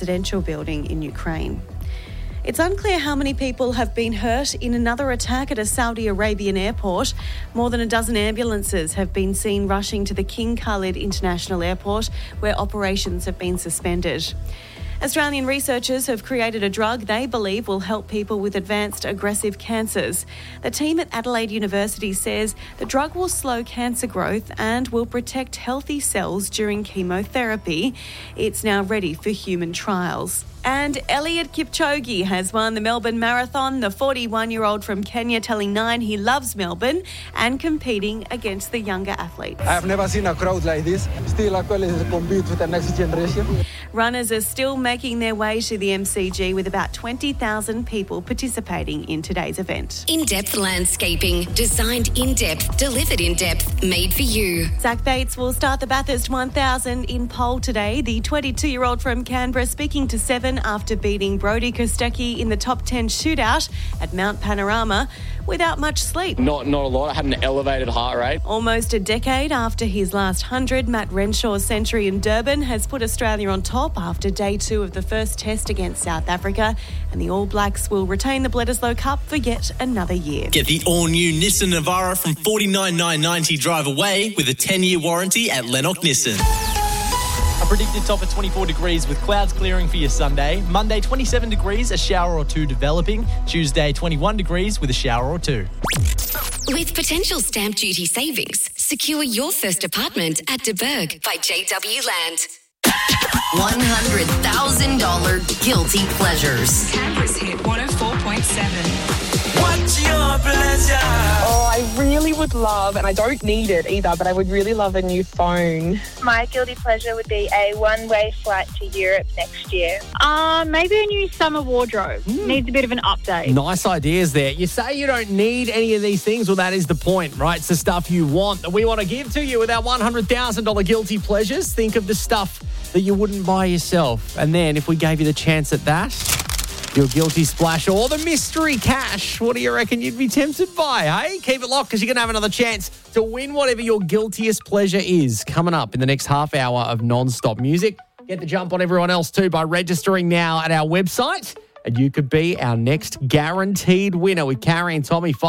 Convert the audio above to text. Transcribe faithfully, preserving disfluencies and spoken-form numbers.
residential building in Ukraine. It's unclear how many people have been hurt in another attack at a Saudi Arabian airport. More than a dozen ambulances have been seen rushing to the King Khalid International Airport, where operations have been suspended. Australian researchers have created a drug they believe will help people with advanced aggressive cancers. The team at Adelaide University says the drug will slow cancer growth and will protect healthy cells during chemotherapy. It's now ready for human trials. And Eliud Kipchoge has won the Melbourne Marathon. The forty-one-year-old from Kenya telling Nine he loves Melbourne and competing against the younger athletes. I've never seen a crowd like this. Still actually compete with the next generation. Runners are still making their way to the M C G with about twenty thousand people participating in today's event. In-depth landscaping, designed in-depth, delivered in-depth, made for you. Zach Bates will start the Bathurst one thousand in pole today. The twenty-two-year-old from Canberra speaking to Seven after beating Brody Kostecki in the top ten shootout at Mount Panorama without much sleep. Not not a lot. I had an elevated heart rate. Almost a decade after his last hundred, Matt Renshaw's century in Durban has put Australia on top after day two of the first test against South Africa, and the All Blacks will retain the Bledisloe Cup for yet another year. Get the all-new Nissan Navara from forty-nine thousand nine hundred ninety drive away with a ten-year warranty at Lennox Nissan. A predicted top of twenty-four degrees with clouds clearing for your Sunday. Monday, twenty-seven degrees, a shower or two developing. Tuesday, twenty-one degrees with a shower or two. With potential stamp duty savings, secure your first apartment at De Burgh by J W Land. one hundred thousand dollars Guilty Pleasures. Canberra's hit one oh four point seven. What's your pleasure? Oh, I really would love, and I don't need it either, but I would really love a new phone. My guilty pleasure would be a one-way flight to Europe next year. Uh, maybe a new summer wardrobe. Mm. Needs a bit of an update. Nice ideas there. You say you don't need any of these things, well, that is the point, right? It's the stuff you want that we want to give to you with our one hundred thousand dollars guilty pleasures. Think of the stuff that you wouldn't buy yourself. And then if we gave you the chance at that, your guilty splash or the mystery cash, what do you reckon you'd be tempted by, hey? Keep it locked because you're going to have another chance to win whatever your guiltiest pleasure is coming up in the next half hour of non-stop music. Get the jump on everyone else too by registering now at our website, and you could be our next guaranteed winner with Carrie and Tommy.